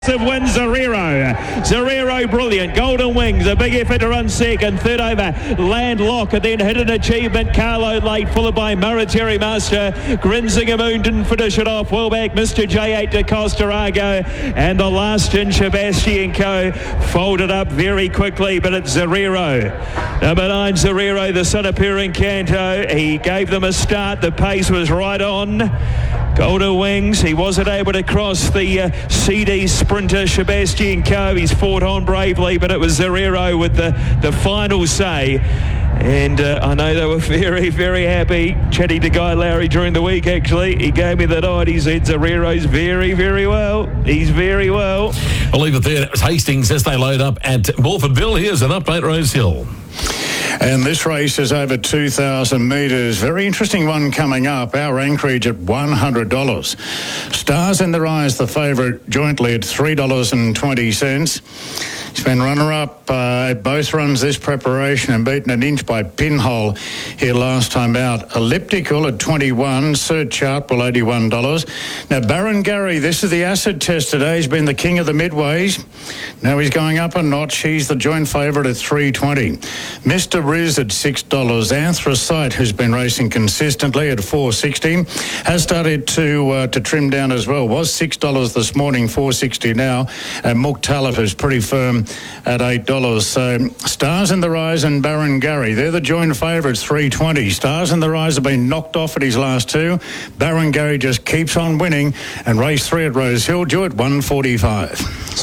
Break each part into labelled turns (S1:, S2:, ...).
S1: Wins Zerero brilliant. Golden Wings, a big effort to run second. Third over, Landlock, and then Hidden Achievement. Carlo late, followed by Murateri Master. Grinzinger Moon didn't finish it off. Well back, Mr. J8 to Costarago. And the last in Sebastian Co. folded up very quickly, but it's Zerero. Number 9, Zerero, the son of Pering Canto. He gave them a start. The pace was right on. Golden Wings, he wasn't able to cross the CD sprinter Sebastian Coe. He's fought on bravely, but it was Zerero with the final say. And I know they were very, very happy. Chatting to Guy Lowry during the week, actually. He gave me the nod. He said Zerero's very, very well. He's very well.
S2: I'll leave it there. It was Hastings as they load up at Morfordville. Here's an update, Rosehill.
S3: And this race is over 2,000 metres. Very interesting one coming up. Our Anchorage at $100. Stars in Their Eyes, the favourite, jointly at $3.20. He's been runner-up at both runs this preparation and beaten an inch by Pinhole here last time out. Elliptical at 21, Sir Chartwell $81. Now, Baron Gary, this is the acid test today. He's been the king of the midways. Now he's going up a notch. He's the joint favourite at $3.20. Mr. Riz at $6. Anthracite, who's been racing consistently at $4.60, has started to trim down as well. Was $6 this morning, $4.60 now. And Mukhtalif is pretty firm at $8. So Stars in the Rise and Baron Gary, they're the joint favourites, $3.20. Stars in the Rise have been knocked off at his last two. Baron Gary just keeps on winning, and race 3 at Rosehill due at $1.45.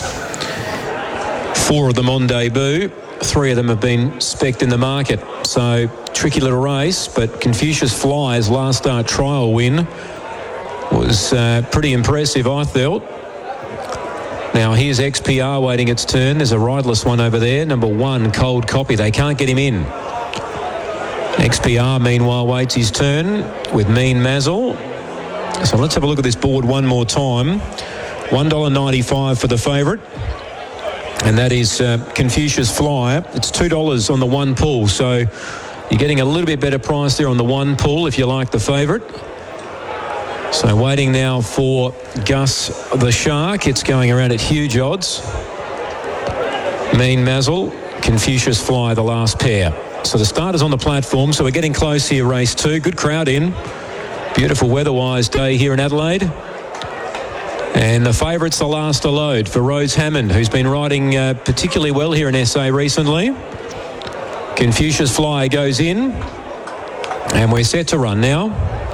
S4: 4 of them on debut. 3 of them have been specced in the market. So tricky little race, but Confucius Fly's last start trial win was pretty impressive, I felt. Now here's XPR waiting its turn. There's a riderless one over there. Number 1, Cold Copy. They can't get him in. XPR, meanwhile, waits his turn with Mean Mazzle. So let's have a look at this board one more time. $1.95 for the favourite. And that is Confucius Fly. It's $2 on the one pull. So you're getting a little bit better price there on the one pull if you like the favourite. So waiting now for Gus the Shark. It's going around at huge odds. Mean Mazzle, Confucius Fly, the last pair. So the starters on the platform. So we're getting close here, race 2. Good crowd in. Beautiful weather-wise day here in Adelaide. And the favourite's the last to load for Rose Hammond, who's been riding particularly well here in SA recently. Confucius Fly goes in. And we're set to run now.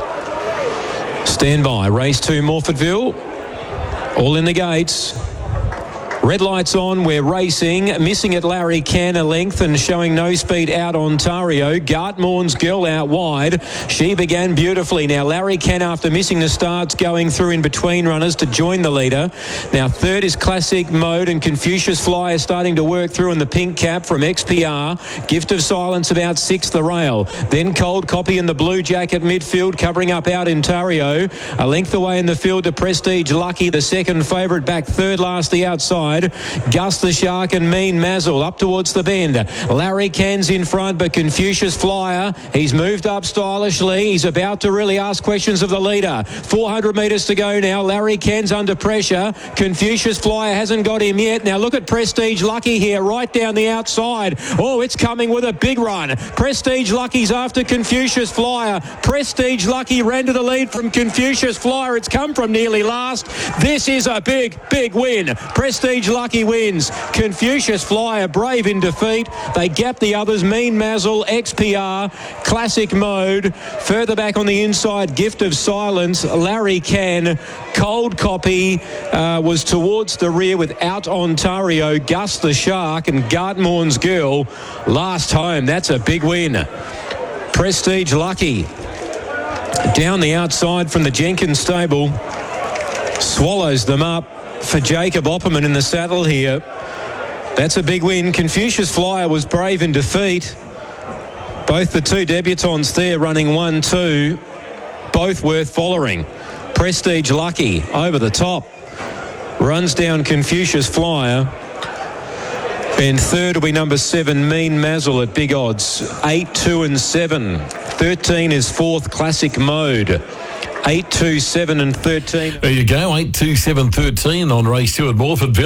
S4: Stand by. Race 2, Morfordville. All in the gates. Red lights on, we're racing. Missing at Larry Can a length and showing no speed out Ontario. Gartmorn's Girl out wide. She began beautifully. Now Larry Can, after missing the starts, going through in between runners to join the leader. Now third is Classic Mode, and Confucius Fly is starting to work through in the pink cap from XPR. Gift of Silence about 6th the rail. Then Cold Copy in the blue jacket midfield, covering up out Ontario. A length away in the field to Prestige Lucky, the second favourite, back third last the outside. Gus the Shark and Mean Mazzle up towards the bend. Larry Can's in front, but Confucius Flyer, he's moved up stylishly. He's about to really ask questions of the leader. 400 metres to go now. Larry Can's under pressure. Confucius Flyer hasn't got him yet. Now look at Prestige Lucky here, right down the outside. Oh, it's coming with a big run. Prestige Lucky's after Confucius Flyer. Prestige Lucky ran to the lead from Confucius Flyer. It's come from nearly last. This is a big, big win. Prestige Lucky wins. Confucius Flyer brave in defeat. They gap the others. Mean Mazzle, XPR, Classic Mode. Further back on the inside, Gift of Silence, Larry Can. Cold Copy was towards the rear with Out Ontario, Gus the Shark and Gartmorn's Girl. Last home. That's a big win. Prestige Lucky down the outside from the Jenkins stable. Swallows them up for Jacob Opperman in the saddle here. That's a big win. Confucius Flyer was brave in defeat. Both the two debutants there running 1-2. Both worth following. Prestige Lucky over the top. Runs down Confucius Flyer. And third will be number 7, Mean Mazzle at big odds. 8, 2 and 7. 13 is fourth, Classic Mode. 8, 2, 7 and 13.
S2: There you go, 8, 2, 7, 13 on race 2 at Morfordville.